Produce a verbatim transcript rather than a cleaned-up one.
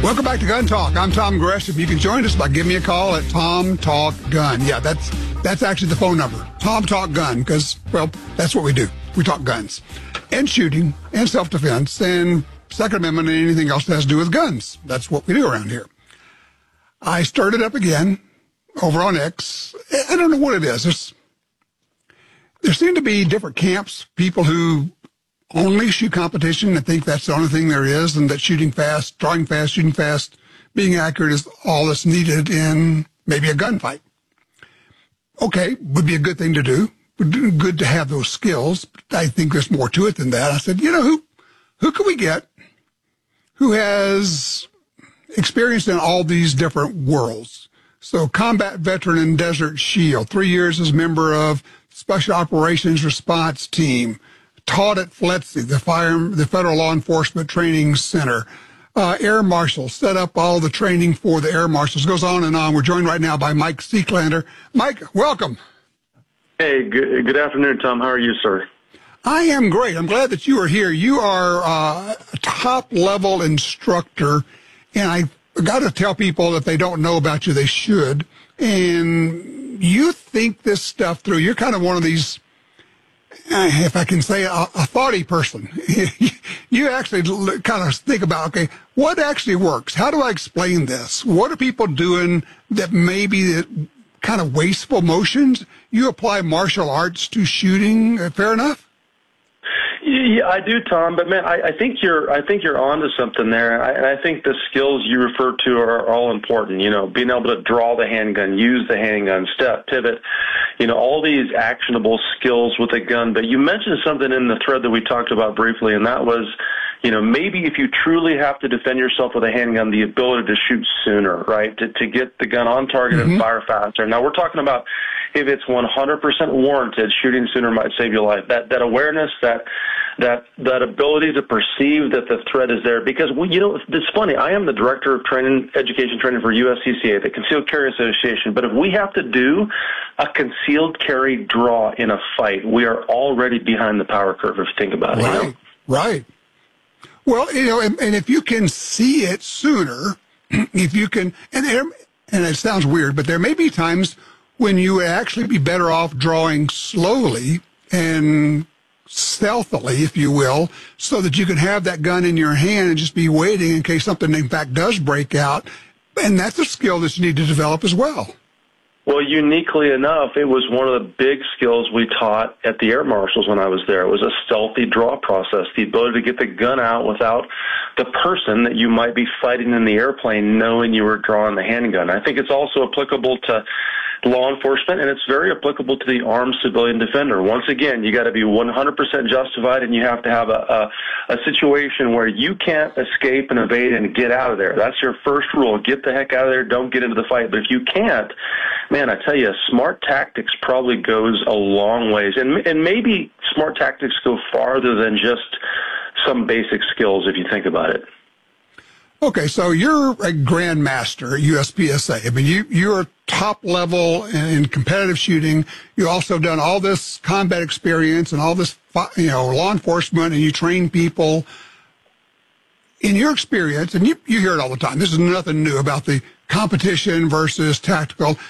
Welcome back to Gun Talk. I'm Tom Gresham. You can join us by giving me a call at Tom Talk Gun. Yeah, that's that's actually the phone number. Tom Talk Gun, because, well, that's what we do. We talk guns and shooting and self-defense and Second Amendment and anything else that has to do with guns. That's what we do around here. I started up again over on X. I don't know what it is. There's, there seem to be different camps, people who only shoot competition and think that's the only thing there is, and that shooting fast, drawing fast, shooting fast, being accurate is all that's needed in maybe a gunfight. Okay, would be a good thing to do. Would be good to have those skills. But I think there's more to it than that. I said, you know, who who can we get who has experience in all these different worlds? So combat veteran in Desert Shield, three years as a member of Special Operations Response Team, taught at F L E T C, the fire, the Federal Law Enforcement Training Center. Uh, Air Marshal, set up all the training for the Air Marshals. Goes on and on. We're joined right now by Mike Seeklander. Mike, welcome. Hey, good, good afternoon, Tom. How are you, sir? I am great. I'm glad that you are here. You are uh, a top-level instructor, and I got to tell people if they don't know about you, they should. And you think this stuff through. You're kind of one of these, if I can say, a, a thoughty person. You actually kind of think about, okay, what actually works? How do I explain this? What are people doing that maybe kind of wasteful motions? You apply martial arts to shooting, fair enough? Yeah, I do, Tom. But man, I, I think you're, I think you're onto something there. I, and I think the skills you refer to are all important. You know, being able to draw the handgun, use the handgun, step, pivot. You know, all these actionable skills with a gun. But you mentioned something in the thread that we talked about briefly, and that was, you know, maybe if you truly have to defend yourself with a handgun, the ability to shoot sooner, right? To, to get the gun on target mm-hmm. and fire faster. Now, we're talking about if it's one hundred percent warranted, shooting sooner might save your life. That that awareness, that that that ability to perceive that the threat is there. Because, we, you know, it's funny. I am the director of training, education training for U S C C A, the Concealed Carry Association. But if we have to do a concealed carry draw in a fight, we are already behind the power curve, if you think about it. Right, you know? right. Well, you know, and, and if you can see it sooner, if you can, and there, and it sounds weird, but there may be times when you would actually be better off drawing slowly and stealthily, if you will, so that you can have that gun in your hand and just be waiting in case something, in fact, does break out. And that's a skill that you need to develop as well. Well, uniquely enough, it was one of the big skills we taught at the Air Marshals when I was there. It was a stealthy draw process, the ability to get the gun out without the person that you might be fighting in the airplane knowing you were drawing the handgun. I think it's also applicable to law enforcement, and it's very applicable to the armed civilian defender. Once again, you got to be one hundred percent justified, and you have to have a, a, a situation where you can't escape and evade and get out of there. That's your first rule. Get the heck out of there. Don't get into the fight. But if you can't, man, I tell you, smart tactics probably goes a long ways. And, and maybe smart tactics go farther than just some basic skills, if you think about it. Okay, so you're a grandmaster at U S P S A. I mean, you, you're top level in competitive shooting. You also done all this combat experience and all this, you know, law enforcement, and you train people. In your experience, and you, you hear it all the time, this is nothing new about the competition versus tactical.